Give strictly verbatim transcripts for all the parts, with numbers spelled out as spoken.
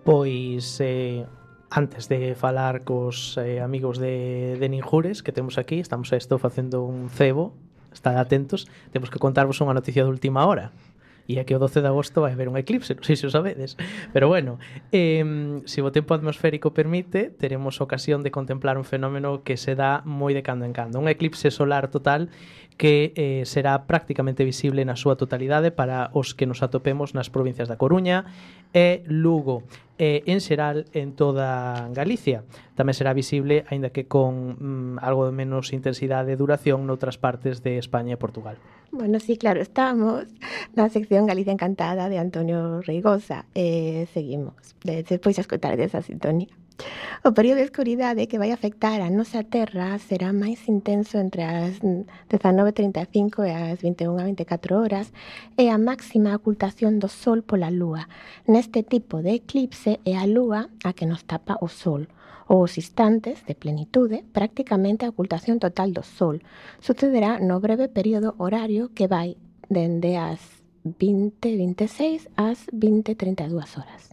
Pois, eh, antes de falar cos eh, amigos de, de Ninjures que temos aquí, estamos a isto facendo un cebo, estad atentos, temos que contarvos unha noticia de última hora. E é que o doce de agosto vai haber un eclipse, non sei se o sabedes. Pero bueno, eh, se o tempo atmosférico permite, teremos ocasión de contemplar un fenómeno que se dá moi de cando en cando. Un eclipse solar total que eh, será prácticamente visible na súa totalidade para os que nos atopemos nas provincias da Coruña e Lugo, e en xeral en toda Galicia. Tamén será visible, aínda que con mm, algo de menos intensidade e duración noutras partes de España e Portugal. Bueno, sí, claro, estamos na sección Galicia Encantada de Antonio Reigosa. Eh, seguimos, de, despois a escotar desa sintonía. O período de escuridade que vai afectar a nosa Terra será máis intenso entre as dezanove e trinta e cinco e as vinte e unha e veinticatro horas e a máxima ocultación do Sol pola Lúa. Neste tipo de eclipse é a Lúa a que nos tapa o Sol. Os instantes de plenitude, prácticamente a ocultación total do Sol. Sucederá no breve período horario que vai dende as vinte e vinte e seis ás vinte e trinta e dúas horas.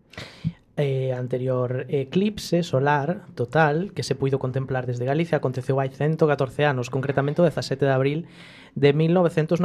Eh, anterior eclipse solar total que se puido contemplar desde Galicia aconteceu hai ciento catorce anos, concretamente o dezasete de abril de mil novecentos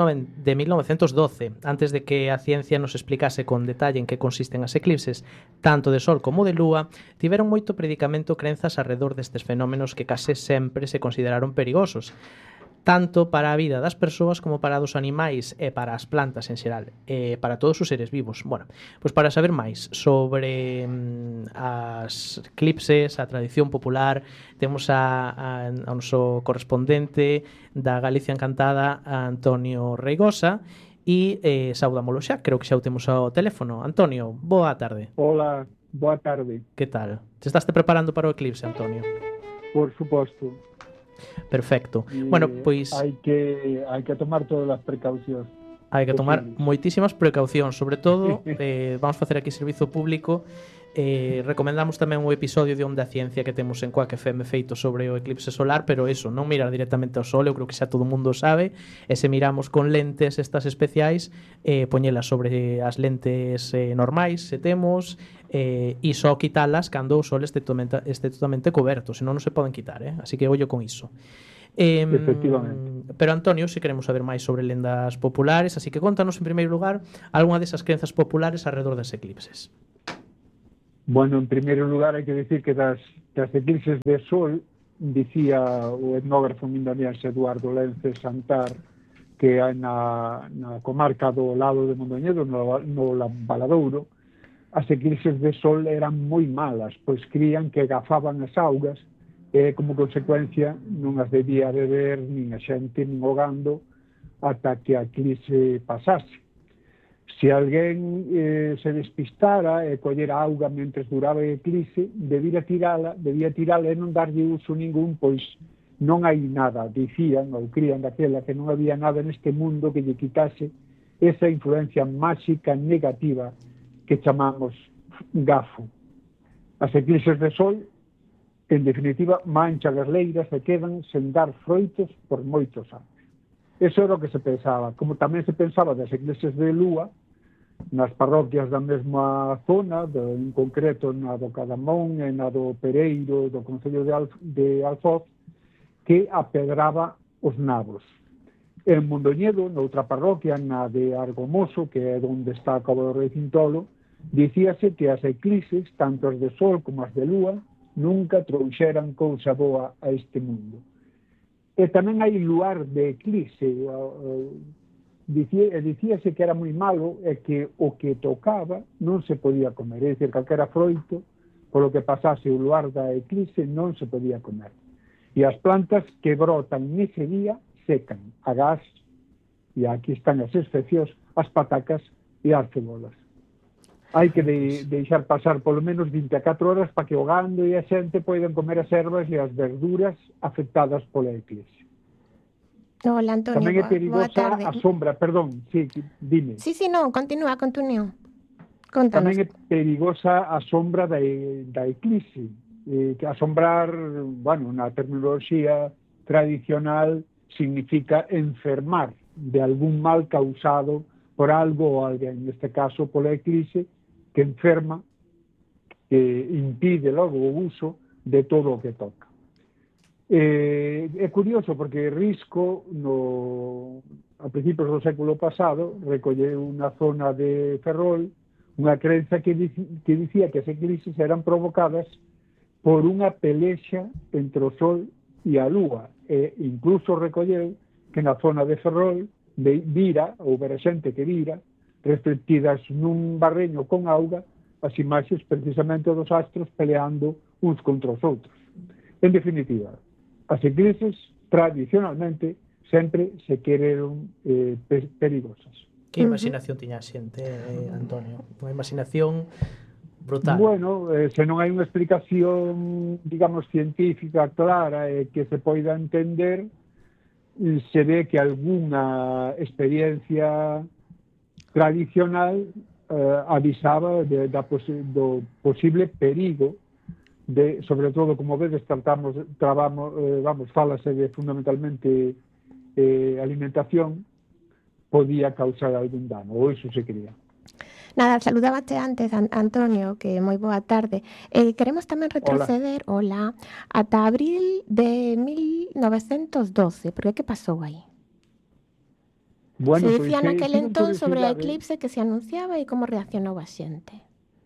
doce, antes de que a ciencia nos explicase con detalle en que consisten as eclipses, tanto de Sol como de Lúa, tiveron moito predicamento crenzas arredor destes fenómenos que case sempre se consideraron perigosos, tanto para a vida das persoas como para dos animais e para as plantas en xeral, e para todos os seres vivos. Bueno, pois para saber máis sobre mm, as eclipses, a tradición popular, temos a, a, a noso correspondente da Galicia Encantada, a Antonio Reigosa, e eh, saudámolo xa, creo que xa o temos ao teléfono. Antonio, boa tarde. Hola, boa tarde. Que tal? Te estás te preparando para o eclipse, Antonio? Por suposto. Perfecto. E bueno, pois hai que hai que tomar todas as precaucións. Hai que tomar posibles. moitísimas precaucións, sobre todo eh, vamos facer aquí servizo público. Eh, recomendamos tamén un episodio de Onda Ciencia que temos en Quack F M feito sobre o eclipse solar, pero eso, non mirar directamente ao sol, eu creo que xa todo o mundo sabe, e se miramos con lentes estas especiais, eh, poñelas sobre as lentes eh, normais, se temos, eh, e só quitalas cando o sol este totalmente, este totalmente coberto, senón non se poden quitar, eh? Así que ollo con iso. Eh, Efectivamente. Pero Antonio, se queremos saber máis sobre lendas populares, así que contanos en primeiro lugar algunha desas crenzas populares alrededor das eclipses. Bueno, en primeiro lugar hai que decir que das, das eclipses de sol dicía o etnógrafo mindoniense Eduardo Lence Santar que hai na, na comarca do lado de Mondoñedo, no, no Valadouro, as eclipses de sol eran moi malas, pois crían que gafaban as augas e como consecuencia non as debía beber nin a xente nin o gando ata que a eclipse pasase. Se alguén eh, se despistara e collera auga mentres duraba a eclipse, debía tirala, debía tirala e non darlle uso ningún, pois non hai nada, dicían ou crían daquela que non había nada neste mundo que lle quitase esa influencia máxica negativa que chamamos gafo. As eclipses de sol, en definitiva, manchan as leiras e quedan sen dar froitos por moitos anos. Eso era o que se pensaba. Como tamén se pensaba das eclipses de lúa, nas parroquias da mesma zona, de, en concreto na do Cadamón e na do Pereiro, do Concello de, Alf, de Alfoz, que apedraba os nabos. En Mondoñedo, noutra parroquia, na de Argomoso, que é onde está a Cabo do Rei Cintolo, dicíase que as eclipses, tanto as de sol como as de lúa, nunca trouxeran cousa boa a este mundo. E tamén hai luar de eclipse. Dicía, dicíase que era moi malo e que o que tocaba non se podía comer. É dicir, calquera froito, polo que pasase o luar da eclipse, non se podía comer. E as plantas que brotan nese día secan. A gas, e aquí están as excepcións, as patacas e as cebolas. Hai que de, deixar pasar polo menos vinte e catro horas para que o gando e a xente poidan comer as ervas e as verduras afectadas pola eclipse. Hola, Antonio, Tamén é boa, boa perigosa tarde. a sombra, perdón, sí, dime. Sí, sí, non, continúa, continúa. Contanos. Tamén é perigosa a sombra da, da eclipse, eh, que asombrar, bueno, na terminoloxía tradicional significa enfermar de algún mal causado por algo ou alguén, neste caso pola eclipse, que enferma que impide logo o uso de todo o que toca. Eh, é curioso porque Risco no, a principios do século pasado recolleu unha zona de Ferrol unha crenza que, dic, que dicía que as eclipses eran provocadas por unha pelexa entre o Sol e a Lúa, e incluso recolleu que na zona de Ferrol de vira, ou vera xente que vira, reflectidas nun barreño con auga, as imaxes precisamente dos astros peleando uns contra os outros. En definitiva, as eclipses tradicionalmente sempre se quereron eh, perigosas. Que imaginación tiña a xente, eh, Antonio? Unha imaginación brutal. Bueno, eh, se non hai unha explicación, digamos, científica clara e eh, que se poida entender, se ve que algunha experiencia tradicional eh, avisaba de, da posi do posible perigo de, sobre todo, como vedes, tratamos, trabamos, eh, vamos, falase de fundamentalmente eh, alimentación, podía causar algún dano, ou iso se cría. Nada, saludábate antes, Antonio, que moi boa tarde. Eh, queremos tamén retroceder, hola, hola ata abril de mil novecentos doce, porque que pasou aí? Bueno, se dicía pues, naquel eh, entón sobre a eclipse que se anunciaba e como reaccionou a xente.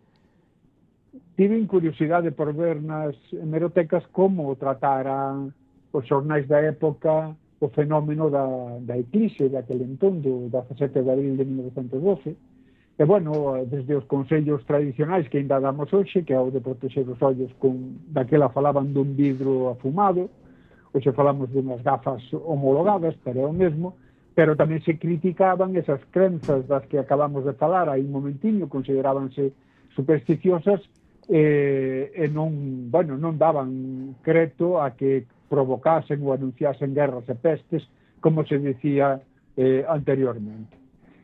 Tiven curiosidade por ver nas hemerotecas como trataran os xornais da época o fenómeno da, da eclipse daquele entón, do dezasete de abril de mil novecentos doce. E, bueno, desde os consellos tradicionais que ainda damos hoxe, que é o de protexer os ollos con, daquela falaban dun vidro afumado, hoxe falamos dunhas gafas homologadas, pero é o mesmo, pero tamén se criticaban esas crenzas das que acabamos de falar hai un momentiño, considerábanse supersticiosas e, e non, bueno, non daban creto a que provocasen ou anunciasen guerras e pestes, como se decía eh, anteriormente.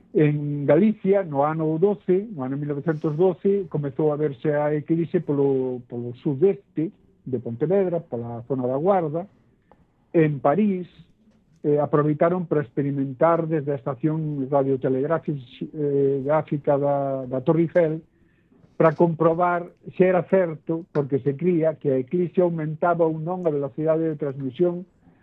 En Galicia, no ano doce, no ano mil novecentos doce, comezou a verse a eclipse polo, polo sudeste de Pontevedra, pola zona da Guarda. En París, eh, aproveitaron para experimentar desde a estación radiotelegráfica da, da Torre Eiffel para comprobar se era certo, porque se cría que a eclipse aumentaba ou non a velocidade de transmisión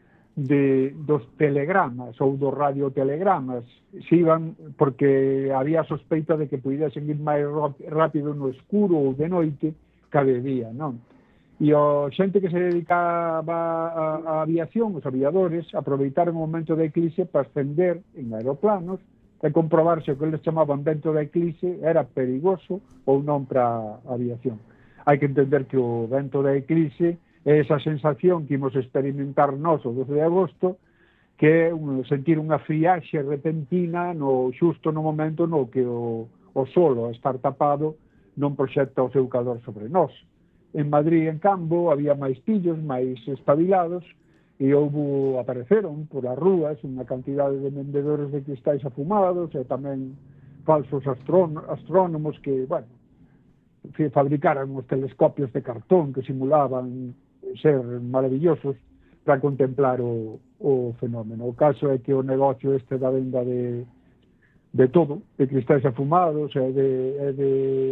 de, dos telegramas ou dos radiotelegramas, se iban, porque había sospeita de que pudesen ir máis rápido no escuro ou de noite que de día, non? E a xente que se dedicaba a, a aviación, os aviadores, aproveitaron o momento da eclipse para ascender en aeroplanos e comprobar se o que eles chamaban vento da eclipse era perigoso ou non para a aviación. Hai que entender que o vento da eclipse é esa sensación que imos experimentar nós o doce de agosto, que é un, sentir unha friaxe repentina no xusto no momento no que o, o sol, ao estar tapado, non proxecta o seu calor sobre nós. En Madrid, en Cambo, había máis pillos, máis espabilados, e houve, apareceron por as rúas unha cantidade de vendedores de cristais afumados e tamén falsos astrónomos que, bueno, fabricaran os telescopios de cartón que simulaban ser maravillosos para contemplar o, o fenómeno. O caso é que o negocio este da venda de, de todo, de cristais afumados e de, e de,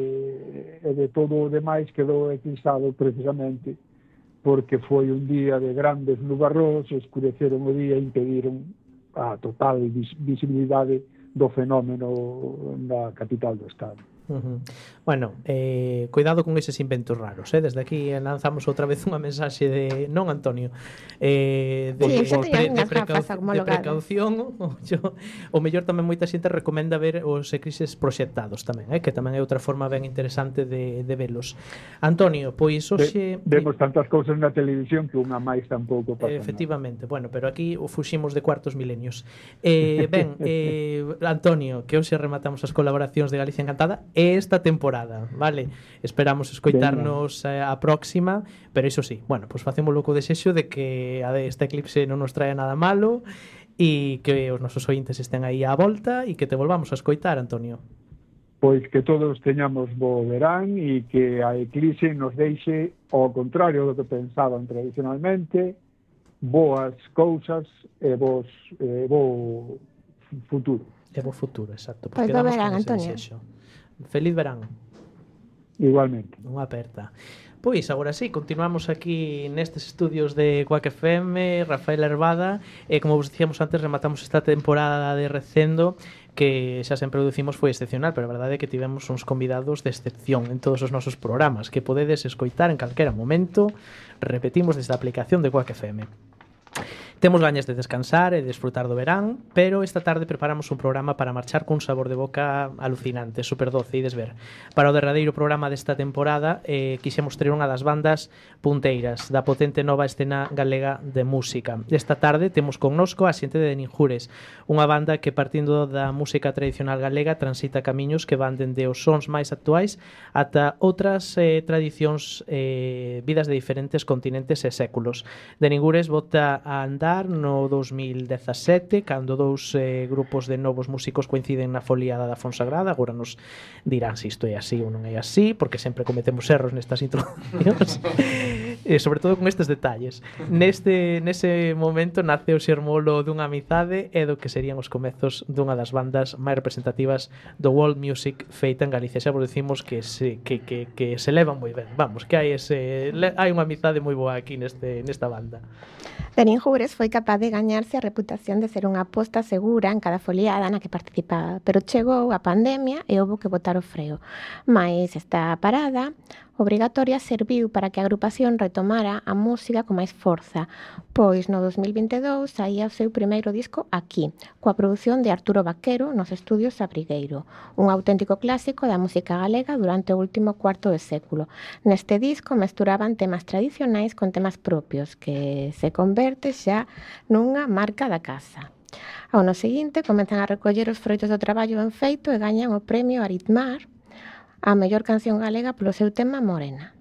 e de todo o demais quedou eclipsado precisamente porque foi un día de grandes nubarrós, escureceron o día e impediron a total vis visibilidade do fenómeno na capital do estado. Uh-huh. Bueno, eh, cuidado con eses inventos raros, eh? Desde aquí lanzamos outra vez unha mensaxe de, non Antonio, eh, de, sí, de, pre, de, precau de precaución. O, yo, o mellor tamén moita xente recomenda ver os eclipses proxectados tamén, eh? Que tamén é outra forma ben interesante de, de velos. Antonio, pois hoxe... De, vemos tantas cousas na televisión que unha máis tampouco pasa. Efectivamente, nada. Bueno, pero aquí o fuximos de cuartos milenios. Eh, ben, eh, Antonio, que hoxe rematamos as colaboracións de Galicia Encantada esta temporada, vale? Esperamos escoitarnos a, a próxima, pero iso sí, bueno, pois pues facemos loco desexo de que a de este eclipse non nos trae nada malo e que os nosos ointes estén aí á volta e que te volvamos a escoitar, Antonio. Pois que todos teñamos bo verán e que a eclipse nos deixe, ao contrario do que pensaban tradicionalmente, boas cousas e vos, e bo futuro. E bo futuro, exacto. Pois bo verán, Antonio. Desexo. Feliz verán. Igualmente. Unha aperta. Pois, agora sí, continuamos aquí nestes estudios de Quack F M, Rafael Herbada, e como vos dicíamos antes, rematamos esta temporada de Recendo, que xa sempre producimos foi excepcional, pero a verdade é que tivemos uns convidados de excepción en todos os nosos programas, que podedes escoitar en calquera momento, repetimos desde a aplicación de Quack F M. Temos gañas de descansar e desfrutar do verán, pero esta tarde preparamos un programa para marchar cun sabor de boca alucinante, super doce, ides ver. Para o derradeiro programa desta temporada, eh, quixemos ter unha das bandas punteiras da potente nova escena galega de música. Esta tarde temos connosco a xente de Ninjures, unha banda que partindo da música tradicional galega transita camiños que van dende os sons máis actuais ata outras eh, tradicións eh, vidas de diferentes continentes e séculos. De Ninjures bota a andar no dos mil dezasete, cando dous eh, grupos de novos músicos coinciden na foliada da Fonsagrada. Agora nos dirán se isto é así ou non é así, porque sempre cometemos erros nestas introduccións. E sobre todo con estes detalles. Neste nese momento nace o xermolo dunha amizade e do que serían os comezos dunha das bandas máis representativas do world music feita en Galicia. Xa vos decimos que se que que que se levan moi ben. Vamos, que hai ese hai unha amizade moi boa aquí neste nesta banda. De Ninjures foi capaz de gañarse a reputación de ser unha aposta segura en cada foliada na que participaba, pero chegou a pandemia e houve que botar o freo. Mais esta parada obrigatoria serviu para que a agrupación retomara a música con máis forza, pois no dos mil vinte e dous saía o seu primeiro disco aquí, coa produción de Arturo Vaquero nos estudios Abrigueiro, un auténtico clásico da música galega durante o último cuarto de século. Neste disco mesturaban temas tradicionais con temas propios, que se converte xa nunha marca da casa. Ao ano seguinte comezan a recoller os froitos do traballo ben feito e gañan o premio Aritmar a mellor canción galega polo seu tema Morena.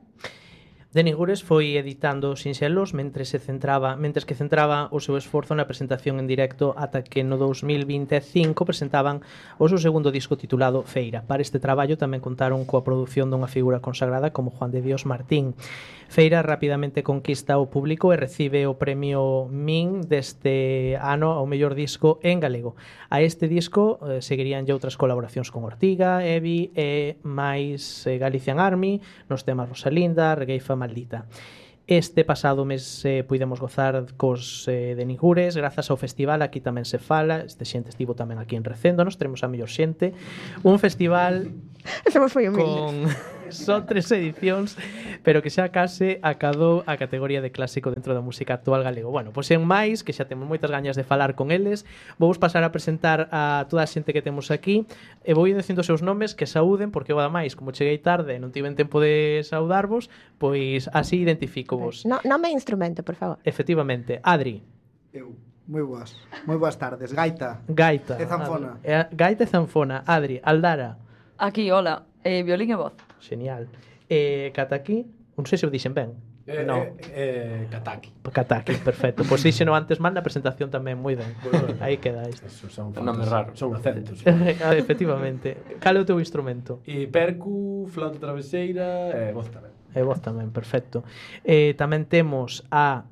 De Ninjures foi editando sinxelos mentres se centraba, mentres que centraba o seu esforzo na presentación en directo ata que no dos mil vinte e cinco presentaban o seu segundo disco titulado Feira. Para este traballo tamén contaron coa produción dunha figura consagrada como Juan de Dios Martín. Feira rapidamente conquista o público e recibe o premio Min deste ano ao mellor disco en galego. A este disco eh, seguirían lle outras colaboracións con Ortiga, Evi e máis eh, Galician Army nos temas Rosalinda, Regueifa Maldita. Este pasado mes eh, puidemos gozar cos eh, de Ninjures grazas ao festival Aquí tamén se fala. Este xente estivo tamén aquí en Recendo, nos teremos a mellor xente. Un festival Somos moi humildes. con só tres edicións, pero que xa case acadou a categoría de clásico dentro da música actual galego. Bueno, pois en máis, que xa temos moitas gañas de falar con eles, vou pasar a presentar a toda a xente que temos aquí e vou ir dicindo os seus nomes, que saúden, porque o ademais, como cheguei tarde e non tiven tempo de saudarvos, pois así identifico vos. No, nome e instrumento, por favor. Efectivamente, Adri. Eu, moi boas, moi boas tardes. Gaita. Gaita. E zanfona. Adri. Gaita e zanfona. Adri. Aldara. Aquí, hola, eh, violín e voz. Genial. Eh, Kataki, non sei se o dixen ben. Eh, no. eh, eh, Kataki. Kataki, perfecto. Pois pues díxeno antes mal na presentación tamén moi ben. Aí queda isto. Eso son nome raro. Son acentos. Efectivamente. Cal é o teu instrumento? E percu, flauta traveseira e voz tamén. E vos tamén, perfecto. Eh, tamén temos a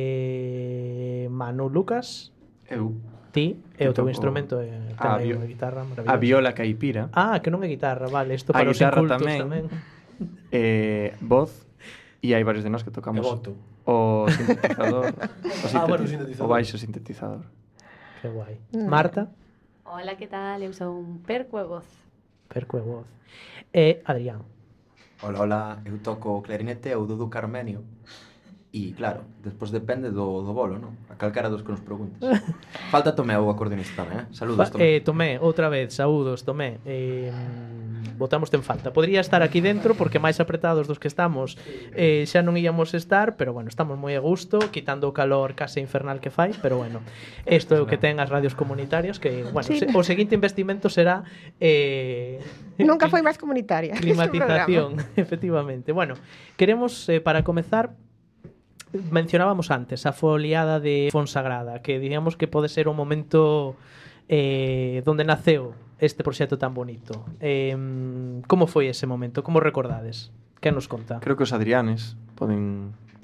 eh, Manu Lucas. Eu. Ti, e o teu toco instrumento é a, tamén vi unha guitarra maravillosa. A viola caipira. Ah, que non é guitarra, vale. Isto A para os guitarra incultos tamén. tamén. Eh, voz. E hai varios de nós que tocamos E voto. o sintetizador, o, Ah, bueno, o sinteti- sintetizador. o baixo sintetizador. Que guai. Mm. Marta, Hola, que tal? Eu son perco e voz. perco e voz. E Adrián. Hola, hola, eu toco o clarinete e o Dudu Carmenio. E, claro, despois depende do, do bolo, non? A calcara dos que nos preguntes. Falta Tomé, o acordeonista tamén, eh? Saludos, Fa- Tomé. Eh, Tomé, outra vez, saúdos, Tomé. Eh, botamos en falta. Podría estar aquí dentro porque máis apretados dos que estamos eh, xa non íamos estar, pero bueno, estamos moi a gusto, quitando o calor case infernal que fai, pero bueno, isto é o que ten as radios comunitarias, que, bueno, Sí. se, o seguinte investimento será eh, Nunca foi máis comunitaria. climatización, efectivamente. Bueno, queremos, eh, para comezar, mencionábamos antes a foliada de Fonsagrada, que digamos que pode ser o momento eh, donde naceu este proxecto tan bonito. Eh, como foi ese momento? Como recordades? Que nos conta? Creo que os Adrianes poden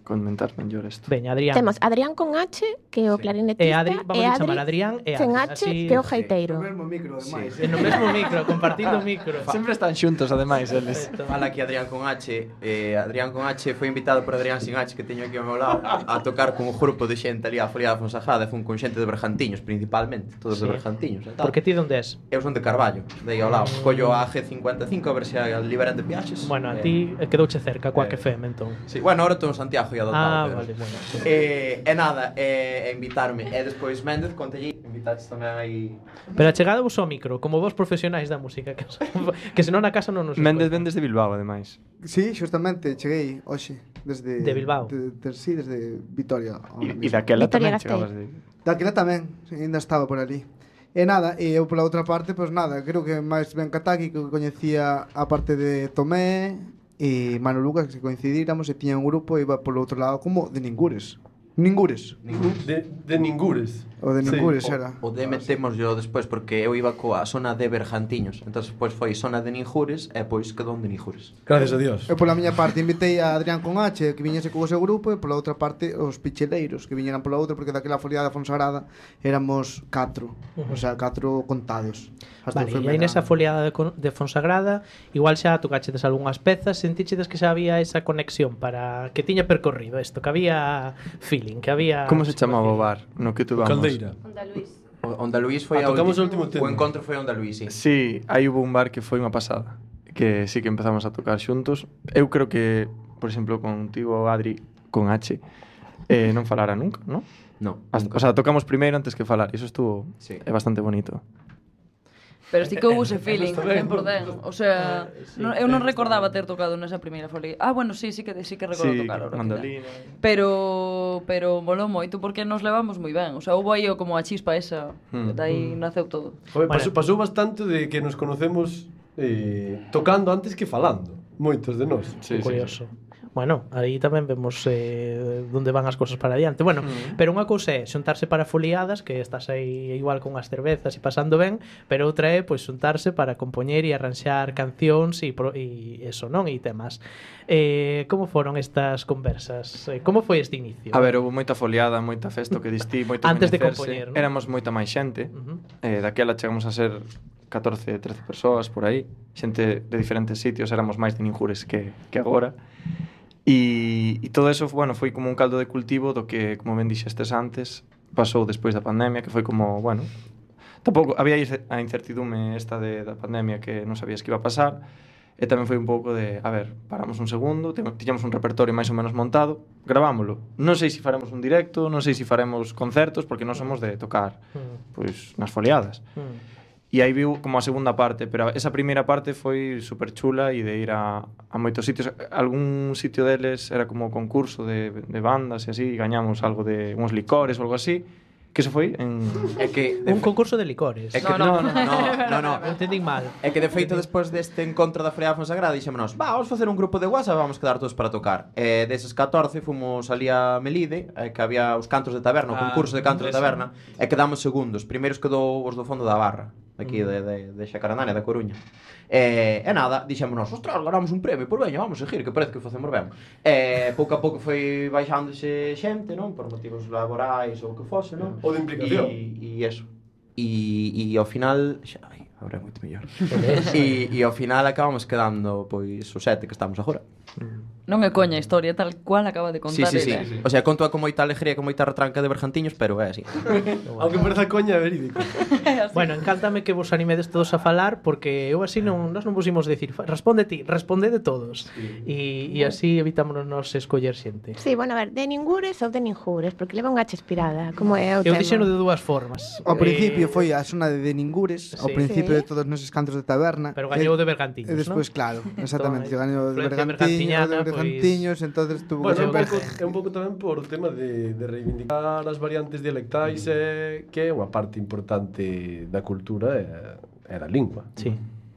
comentar mellor isto. Veña, Adrián. Temos Adrián con H, que é o clarinetista, E Adri, vamos a chamar Adrián e sen Adri, H, así- que é o Sí. gaiteiro. No mesmo micro, ademais. E no mesmo micro, compartindo o micro. Sempre están xuntos, ademais, eles. Fala aquí Adrián con H. Eh, Adrián con H foi invitado por Adrián sin H, que teño aquí ao meu lado, a tocar con un grupo de xente ali a Foliada Fonsagrada, fun con xente de Bergantiños, principalmente, todos Sí. de Bergantiños e tal. Porque ti onde es? Eu son de Carballo, de aí ao lado. Collo a G cincuenta e cinco a ver se liberan de viaxes. Bueno, a Eh, ti eh, quedouche cerca, coa que F M, entón. Sí, bueno, ahora estou en Santiago e adoptado. Ah, pero... vale, bueno. Sí. Eh, e nada, e eh, invitarme. E despois Méndez, contelle, invitaches tamén aí... Pero achegado vos ao micro, como vos profesionais da música, que, que senón na casa non nos Méndez escoitan. ven desde Bilbao, ademais. Sí, xustamente, cheguei hoxe desde De Bilbao. de, de, sí, desde Vitoria. ahora E, e mismo. daquela Vitoria tamén Gasteiz. chegabas de... Daquela tamén, sí, ainda estaba por ali. E nada, e eu pola outra parte, pois nada, creo que máis ben Kataki, que coñecía a parte de Tomé e Manu Lucas, que coincidíramos e tiña un grupo e iba polo outro lado como de Ningures. Ningures. De, de ningures. O de Sí. Ningures era. O de metemos yo despois, porque eu iba coa zona de Bergantiños. Entón, pois foi zona de Ninjures e pois quedou de Ninjures. Gracias a Dios. Eu pola miña parte invitei a Adrián con H, que viñese co seu grupo, e pola outra parte os picheleiros, que viñeran pola outra, porque daquela foliada Fonsagrada éramos catro, o sea, catro contados. Hasta Vale, foi e aí mega- nesa foliada de, con- de Fonsagrada, igual xa tocachedes algunhas pezas, sentichedes que xa había esa conexión para que tiña percorrido isto, que había feeling, que había... Como se chamaba o bar no que tu vamos? Caldeira. Onda Luis. O- Onda Luís foi Ah, a tocamos ulti- o último tema. O encontro foi Onda Luís, sí. Sí, aí hubo un bar que foi unha pasada, que sí que empezamos a tocar xuntos. Eu creo que, por exemplo, contigo, Adri, con H, eh, non falara nunca, non? No. Hasta, o sea, tocamos primeiro antes que falar, e iso estuvo Sí. é bastante bonito. Pero sí que houve ese feeling, Está ben, cen por cen. O sea, sí, non, eu non recordaba ter tocado nesa primeira folia. Ah, bueno, sí, sí que sí que recordo Sí, tocar ahora. mandolina. Pero pero molou moito porque nos levamos moi ben. O sea, houve aí o como a chispa esa, Mm. dai naceu todo. Joder, Bueno. pasou, pasou bastante de que nos conocemos eh, tocando antes que falando. Moitos de nós. Sí, sí, Curioso. Bueno, aí tamén vemos eh, onde van as cousas para adiante. Bueno, Mm. pero unha cousa é xuntarse para foliadas, que estás aí igual con as cervezas e pasando ben, pero outra é pois xuntarse para compoñer e arranxar cancións e, pro, e eso, non? E temas. Eh, como foron estas conversas? Eh, como foi este inicio? A ver, houve moita foliada, moita festa, o que distí, moito Antes de coñecerse. compoñer, non? Éramos moita máis xente. Uh -huh. Eh, daquela chegamos a ser catorce, trece persoas por aí, xente de diferentes sitios, éramos máis de Ninjures que, que agora. E, e todo eso, bueno, foi como un caldo de cultivo do que, como ben dixestes antes, pasou despois da pandemia, que foi como, bueno, tampouco había a incertidume esta de, da pandemia que non sabías que iba a pasar, e tamén foi un pouco de, a ver, paramos un segundo, te- tiñamos un repertorio máis ou menos montado, gravámoslo. Non sei se faremos un directo, non sei se faremos concertos, porque non somos de tocar, Mm. pois, nas foliadas. Mm. E aí viu como a segunda parte, pero esa primeira parte foi super chula e de ir a, a moitos sitios. Algún sitio deles era como concurso de, de bandas e así, e gañamos algo de uns licores ou algo así. Que eso foi en... É que... Un concurso de licores. É que No, no, no. no, no, no, Non entendín mal. É que de feito despois deste encontro da Foliada Fonsagrada dixémonos, va, vamos facer un grupo de WhatsApp, vamos quedar todos para tocar. E deses catorce fomos ali a Melide, eh, que había os cantos de taberna, o Ah, concurso de cantos de ese. taberna, e quedamos segundos. Primeiros quedou os do fondo da barra, aquí de, de, de Xacaranane, da Coruña. E, e nada, dixémonos, ostras, ganamos un premio, pois veña, vamos seguir, que parece que o facemos ben. E pouco a pouco foi baixándose xente, non? Por motivos laborais ou o que fose, non? Ou de implicación. E, e eso. E, e ao final, xa, ai, agora é moito mellor. e, e ao final acabamos quedando pois os sete que estamos agora. Non é coña a historia tal cual acaba de Sí, contar sí, sí, ele. O sea, conto con moita alegría, con moita retranca de Bergantiños, pero é así. Aunque pareza coña, é verídico. Bueno, encántame que vos animedes todos a falar, porque eu así non, nós non pusimos decir "Fa- responde ti, responde de todos e, e así evitámonos nos escoller xente. Sí, bueno, a ver, de Ningures ou de Ninjures, porque leva unha H expirada, como é o Eu tema. dixeno de dúas formas. Ao principio Eh, foi a zona de Ningures, ao sí. principio Sí. de todos nosos cantos de taberna. Pero gañou E- de Bergantiños, E despois, ¿no? claro, exactamente, Entón, gañou de influencia Bergantiños, de bergantiñana, Bergantiños, entonces tuvo Bueno, que é un ser pouco, é un pouco tamén por o tema de, de reivindicar as variantes dialectais eh, que é unha parte importante da cultura e, e da lingua. Sí.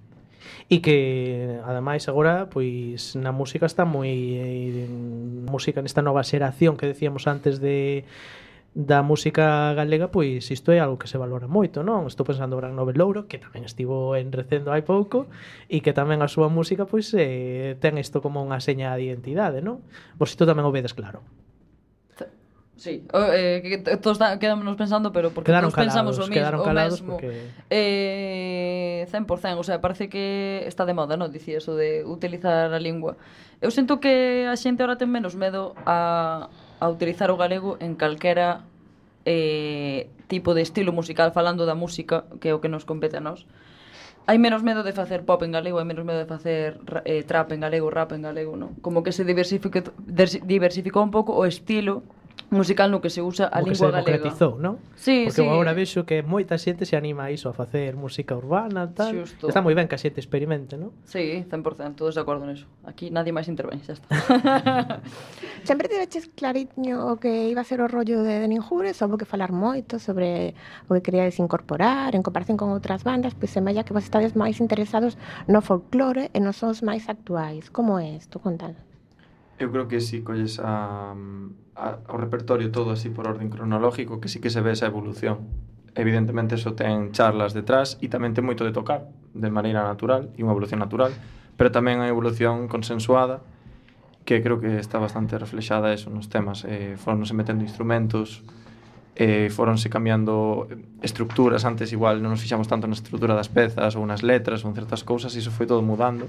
E que ademais agora pois na música está moi eh, música nesta nova xeración que decíamos antes de da música galega, pois isto é algo que se valora moito, non? Estou pensando en Gran Nobel Louro, que tamén estivo en Recendo hai pouco, e que tamén a súa música pois eh, ten isto como unha seña de identidade, non? Vos isto tamén o vedes claro. Sí, o, eh, que que todos da- quedámonos pensando, pero porque Quedaron todos pensamos o calados, mismo, quedaron o calados mesmo. porque- Eh, cen por cen, o sea, parece que está de moda, non? Dicía eso de utilizar a lingua. Eu sinto que a xente ahora ten menos medo a, a utilizar o galego en calquera eh, tipo de estilo musical, falando da música, que é o que nos compete a nós. Hai menos medo de facer pop en galego, hai menos medo de facer ra- eh, trap en galego, rap en galego, non? Como que se diversificou, diversificou un pouco o estilo musical no que se usa a Como que lingua se galega. democratizou, non? Sí, Porque sí. agora vexo que moita xente se anima a iso, a facer música urbana, tal. Xusto. Está moi ben que a xente experimente, non? Sí, cen por cen, todos de acordo niso. Aquí nadie máis intervén, xa está. Sempre tiveches clariño o que iba a ser o rollo de Den Injures, houve que falar moito sobre o que queríades incorporar en comparación con outras bandas, pois semella que vos estades máis interesados no folclore e nos sons máis actuais. Como é isto? Contanos. Eu creo que si colles a, a, o repertorio todo así por orden cronológico, que sí que se ve esa evolución. Evidentemente eso ten charlas detrás e tamén ten moito de tocar de maneira natural e unha evolución natural, pero tamén hai evolución consensuada que creo que está bastante reflexada eso nos temas. Eh, foronse metendo instrumentos, eh, foronse cambiando estructuras. Antes igual non nos fixamos tanto na estructura das pezas ou nas letras ou en certas cousas, e iso foi todo mudando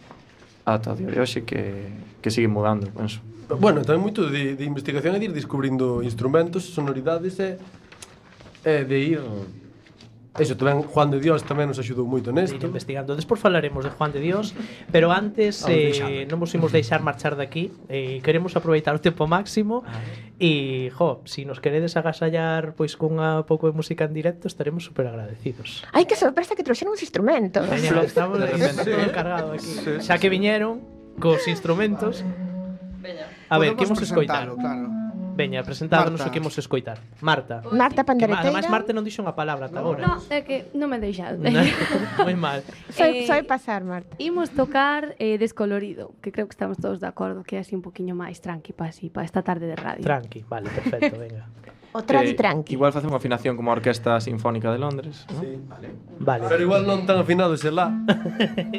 ata o día de hoxe que, que sigue mudando, penso. Bueno, tamén moito de, de investigación é de ir descubrindo instrumentos, sonoridades e, e de ir... Eso, tamén Juan de Dios tamén nos axudou moito De ir nesto. investigando. Despois falaremos de Juan de Dios, pero antes Vamos eh, deixando. non vos imos deixar marchar daqui. Eh, queremos aproveitar o tempo máximo e, jo, si nos queredes agasallar pois cunha pouco de música en directo, estaremos super agradecidos. Ai, que sorpresa que trouxeron os instrumentos. Veña, estamos de repente. todo encargado aquí. Xa que viñeron cos instrumentos. Veña. A ver, Podemos que imos escoitar? presentalo, claro. Veña, presentarnos Marta. o que imos escoitar. Marta. Marta Que, Pandereteira. además, Marta non dixo unha palabra ata agora. No, é que non me deixade. Moi mal. Soy, Eh, soy pasar, Marta. Imos tocar eh, Descolorido, que creo que estamos todos de acordo, que é así un poquinho máis tranqui para así, para esta tarde de radio. Tranqui, vale, perfecto, venga. O tradi Eh, tranqui. Igual facemos unha afinación como a Orquesta Sinfónica de Londres, ¿no? Sí. Vale. Pero igual non tan afinado ese lá.